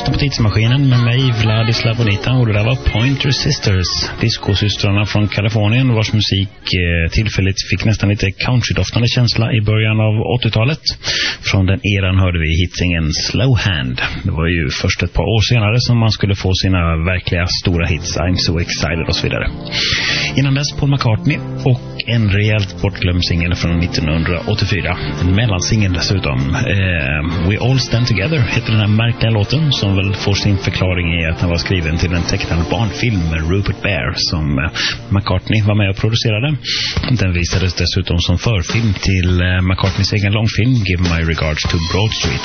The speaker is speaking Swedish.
lyssnar på Tidsmaskinen med mig, Vladislav Bonita, och det där var Pointer Sisters, diskosystrarna från Kalifornien, vars musik tillfälligt fick nästan lite countrydoftande känsla i början av 80-talet. Från den eran hörde vi hitsingen Slow Hand. Det var ju först ett par år senare som man skulle få sina verkliga stora hits, I'm So Excited och så vidare. Innan dess Paul McCartney och en rejält bortglömd singel från 1984. En mellansingel dessutom. We All Stand Together heter den här märkliga låten, som väl får sin förklaring i att den var skriven till en tecknad barnfilm med Rupert Bear som McCartney var med och producerade. Den visades dessutom som förfilm till McCartneys egen långfilm Give My Regards to Broad Street.